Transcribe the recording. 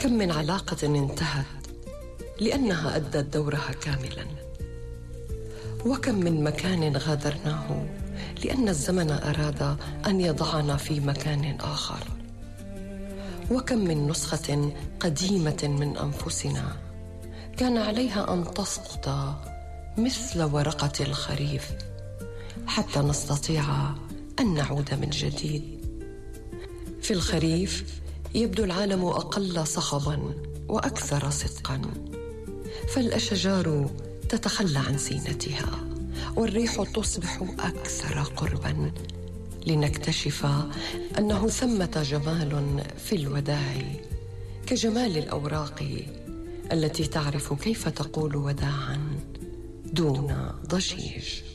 كم من علاقة انتهت لأنها أدت دورها كاملا، وكم من مكان غادرناه لأن الزمن أراد أن يضعنا في مكان آخر، وكم من نسخة قديمة من أنفسنا كان عليها أن تسقط مثل ورقة الخريف حتى نستطيع أن نعود من جديد. في الخريف يبدو العالم أقل صخبا وأكثر صدقا، فالأشجار تتخلى عن زينتها والريح تصبح أكثر قربا، لنكتشف أنه ثمة جمال في الوداع كجمال الأوراق التي تعرف كيف تقول وداعا دون ضجيج.